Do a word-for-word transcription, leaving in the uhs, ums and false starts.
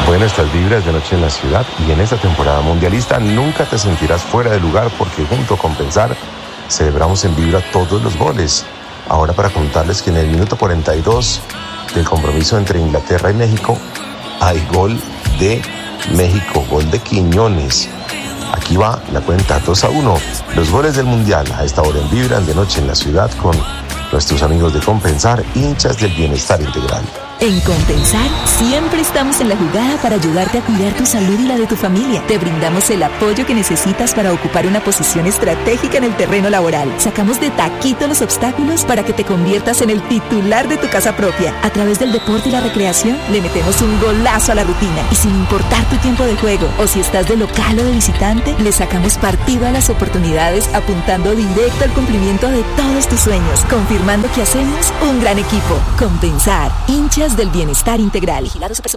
Bueno, estas vibras de noche en la ciudad y en esta temporada mundialista nunca te sentirás fuera de lugar porque junto a Compensar celebramos en Vibra todos los goles. Ahora para contarles que en el minuto cuarenta y dos del compromiso entre Inglaterra y México hay gol de México, gol de Quiñones. Aquí va la cuenta dos a uno. Los goles del Mundial a esta hora en Vibran de noche en la ciudad con nuestros amigos de Compensar, hinchas del bienestar integral. En Compensar siempre estamos en la jugada para ayudarte a cuidar tu salud y la de tu familia. Te brindamos el apoyo que necesitas para ocupar una posición estratégica en el terreno laboral. Sacamos de taquito los obstáculos para que te conviertas en el titular de tu casa propia. A través del deporte y la recreación le metemos un golazo a la rutina. Y sin importar tu tiempo de juego o si estás de local o de visitante, le sacamos partido a las oportunidades apuntando directo al cumplimiento de todos tus sueños, confirmando que hacemos un gran equipo. Compensar, hinchas del bienestar integral. Vigilado Supersubsidio.